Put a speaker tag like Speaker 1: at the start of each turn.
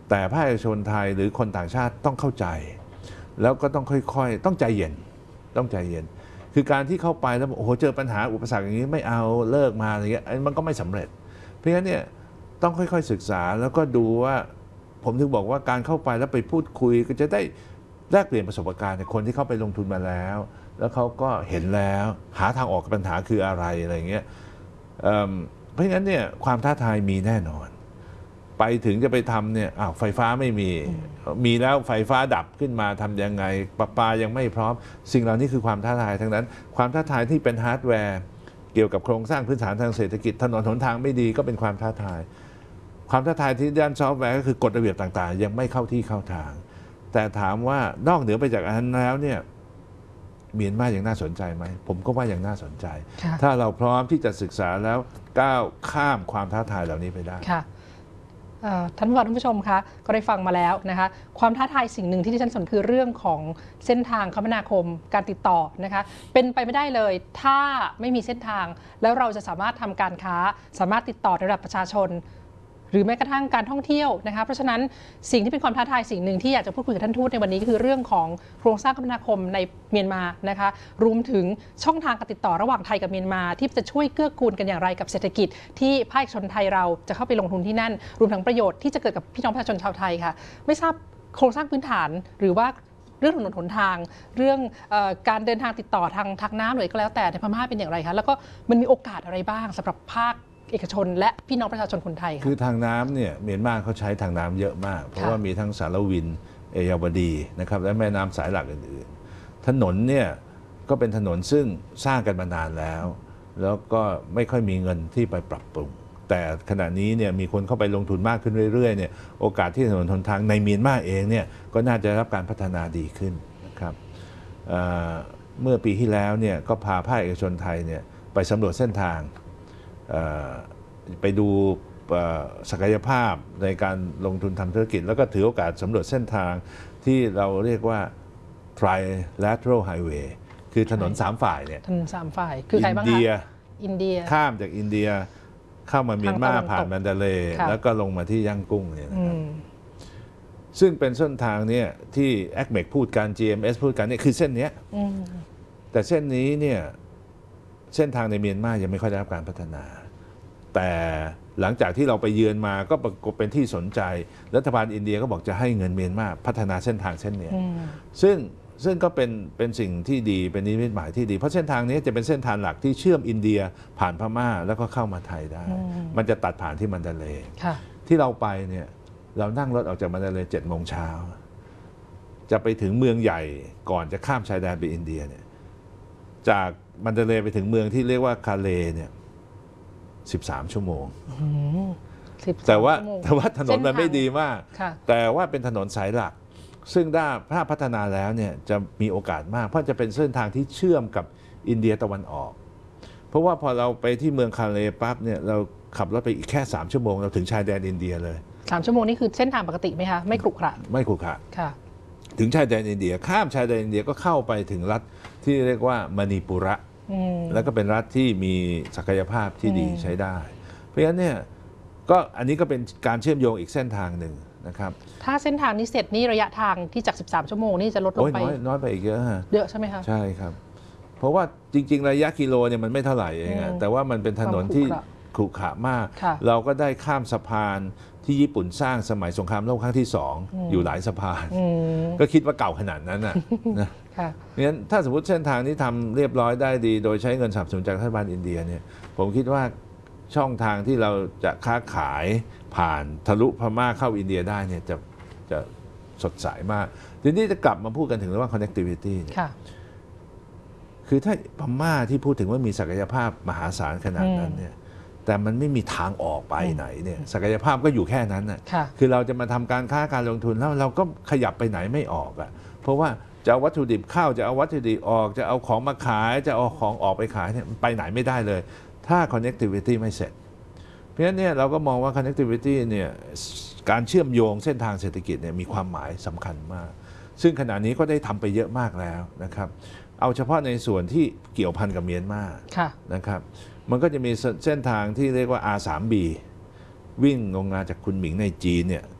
Speaker 1: แต่ภาคเอกชนไทยหรือคนต่างชาติต้องเข้าใจแล้วก็ต้องค่อยๆต้องใจเย็นต้องใจเย็นคือการที่เข้าไปแล้วโอ้โหเจอปัญหาอุปสรรคอย่างนี้ไม่เอาเลิกมาอะไรเงี้ยมันก็ไม่สำเร็จเพราะฉะนั้นเนี่ยต้องค่อยๆศึกษาแล้วก็ดูว่าผมถึงบอกว่าการเข้าไปแล้วไปพูดคุยก็จะได้แลกเปลี่ยนประสบการณ์จากคนที่เข้าไปลงทุนมาแล้วแล้วเขาก็เห็นแล้วหาทางออกกับปัญหาคืออะไรอะไรเงี้ยเพราะฉะนั้นเนี่ยความท้าทายมีแน่นอนไปถึงจะไปทำเนี่ยไฟฟ้าไม่มีแล้วไฟฟ้าดับขึ้นมาทำยังไงประปายังไม่พร้อมสิ่งเหล่านี้คือความท้าทายทั้งนั้นความท้าทายที่เป็นฮาร์ดแวร์เกี่ยวกับโครงสร้างพื้นฐานทางเศรษฐกิจถนนหนทางไม่ดีก็เป็นความท้าทายความท้าทายที่ด้านซอฟต์แวร์ก็คือกฎระเบียบต่างๆยังไม่เข้าที่เข้าทางแต่ถามว่านอกเหนือไปจากอันนั้นแล้วเนี่ยเมียนมาอย่างน่าสนใจไหมผมก็ว่ายังน่าสนใจถ้าเราพร้อมที่จะศึกษาแล้วก้าวข้ามความท้าทายเหล่านี้ไปได้
Speaker 2: ท่านผู้ชมคะก็ได้ฟังมาแล้วนะคะความท้าทายสิ่งหนึ่งที่ดิฉันสนคือเรื่องของเส้นทางคมนาคมการติดต่อนะคะเป็นไปไม่ได้เลยถ้าไม่มีเส้นทางแล้วเราจะสามารถทำการค้าสามารถติดต่อระดับประชาชนหรือแม้กระทั่งการท่องเที่ยวนะคะเพราะฉะนั้นสิ่งที่เป็นความท้าทายสิ่งหนึ่งที่อยากจะพูดคุยกับท่านทูตในวันนี้ก็คือเรื่องของโครงสร้างคมนาคมในเมียนมานะคะรวมถึงช่องทางการติดต่อระหว่างไทยกับเมียนมาที่จะช่วยเกื้อกูลกันอย่างไรกับเศรษฐกิจที่ภาคเอกชนไทยเราจะเข้าไปลงทุนที่นั่นรวมทั้งประโยชน์ที่จะเกิดกับพี่น้องประชาชนชาวไทยค่ะไม่ทราบโครงสร้างพื้นฐานหรือว่าเรื่องถนนหนทางเรื่องการเดินทางติดต่อทางน้ำหรือก็แล้วแต่ในพม่าเป็นอย่างไรคะแล้วก็มันมีโอกาสอะไรบ้างสำหรับภาคเอกชนและพี่น้องประชาชนคนไทย
Speaker 1: คือทางน้ำเนี่ยเมียนมาเขาใช้ทางน้ำเยอะมากเพราะว่ามีทั้งสารวินเอยาวดีนะครับและแม่น้ำสายหลักอื่นๆถนนเนี่ยก็เป็นถนนซึ่งสร้างกันมานานแล้วก็ไม่ค่อยมีเงินที่ไปปรับปรุงแต่ขณะนี้เนี่ยมีคนเข้าไปลงทุนมากขึ้นเรื่อยๆเนี่ยโอกาสที่ถนนหนทางในเมียนมาเองเนี่ยก็น่าจะรับการพัฒนาดีขึ้นนะครับเมื่อปีที่แล้วเนี่ยก็พาภาคเอกชนไทยเนี่ยไปสำรวจเส้นทางไปดูศักยภาพในการลงทุนทำธุรกิจแล้วก็ถือโอกาสสำรวจเส้นทางที่เราเรียกว่า trilateral highway คือถนน3 ฝ่ายเนี่ย
Speaker 2: ถนน3 ฝ่ายคือใครบ้างคะอินเดีย
Speaker 1: ข้ามจากอินเดียเข้ามาเมียนมาผ่านมันดาเลย์แล้วก็ลงมาที่ย่างกุ้งเนี่ยนะครับซึ่งเป็นเส้นทางเนี่ยที่ ACMEC พูดกัน GMS พูดกันเนี่ยคือเส้นนี้แต่เส้นนี้เนี่ยเส้นทางในเมียนมายังไม่ค่อยได้รับการพัฒนาแต่หลังจากที่เราไปเยือนมาก็ปรากฏเป็นที่สนใจรัฐบาลอินเดียก็บอกจะให้เงินเมียนมาพัฒนาเส้นทางเส้นนี้ซึ่งก็เป็นสิ่งที่ดีเป็นนิมิตหมายที่ดีเพราะเส้นทางนี้จะเป็นเส้นทางหลักที่เชื่อมอินเดียผ่านพม่าแล้วก็เข้ามาไทยได้มันจะตัดผ่านที่มันดาเลย์ที่เราไปเนี่ยเรานั่งรถออกจากมันดาเลย์7 โมงเช้าจะไปถึงเมืองใหญ่ก่อนจะข้ามชายแดนไปอินเดียเนี่ยจากมันดาเลย์ไปถึงเมืองที่เรียกว่าคาเลเนี่ย13 ชั่วโมงแต่ว่าถนนมันไม่ดีมากแต่ว่าเป็นถนนสายหลักซึ่งถ้าพัฒนาแล้วเนี่ยจะมีโอกาสมากเพราะจะเป็นเส้นทางที่เชื่อมกับอินเดียตะวันออกเพราะว่าพอเราไปที่เมืองคาเลปั๊บเนี่ยเราขับรถไปอีกแค่3 ชั่วโมงเราถึงชายแดนอินเดียเลย
Speaker 2: 3 ชั่วโมงนี่คือเส้นทางปกติไหมคะไม่ขรุขระ
Speaker 1: ไม่ขรุขระถึงชายแดนอินเดียข้ามชายแดนอินเดียก็เข้าไปถึงรัฐที่เรียกว่ามณีปุระแล้วก็เป็นรัฐที่มีศักยภาพที่ดีใช้ได้เพราะฉะนั้นเนี่ยก็อันนี้ก็เป็นการเชื่อมโยงอีกเส้นทางหนึ่งนะครับ
Speaker 2: ถ้าเส้นทางนี้เสร็จนี่ระยะทางที่จาก13 ชั่วโมงนี่จะลดลงไป
Speaker 1: น้อยไปอีกเยอะ
Speaker 2: เยอะใช่ไหมคะ
Speaker 1: ใช่ครับเพราะว่าจริงๆระยะกิโลเนี่ยมันไม่เท่าไหร่เองแต่ว่ามันเป็นถนนที่ขรุขระมากเราก็ได้ข้ามสะพานที่ญี่ปุ่นสร้างสมัยสงครามโลกครั้งที่2อยู่หลายสะพานก็คิดว่าเก่าขนาดนั้นนะเพราะฉะนั้นถ้าสมมติเส้นทางนี้ทำเรียบร้อยได้ดีโดยใช้เงินสนับสนุนจากรัฐบาลอินเดียเนี่ยผมคิดว่าช่องทางที่เราจะค้าขายผ่านทะลุพม่าเข้าอินเดียได้เนี่ยจะสดใสมากทีนี้จะกลับมาพูดกันถึงเรื่อง connectivity เนี่ยคือถ้าพม่าที่พูดถึงว่ามีศักยภาพมหาศาลขนาดนั้นเนี่ยแต่มันไม่มีทางออกไปไหนเนี่ยศักยภาพก็อยู่แค่นั้นน่ะคือเราจะมาทำการค้าการลงทุนแล้วเราก็ขยับไปไหนไม่ออกอ่ะเพราะว่าจะเอาวัตถุดิบเข้าจะเอาวัตถุดิบออกจะเอาของมาขายจะเอาของออกไปขายเนี่ยไปไหนไม่ได้เลยถ้า connectivity ไม่เสร็จเพราะฉะนั้นเนี่ยเราก็มองว่า connectivity เนี่ยการเชื่อมโยงเส้นทางเศรษฐกิจเนี่ยมีความหมายสำคัญมากซึ่งขณะนี้ก็ได้ทำไปเยอะมากแล้วนะครับเอาเฉพาะในส่วนที่เกี่ยวพันกับเมียนมานะครับมันก็จะมีเส้นทางที่เรียกว่า R3B วิ่งลงมาจากคุนหมิงในจีนเนี่ย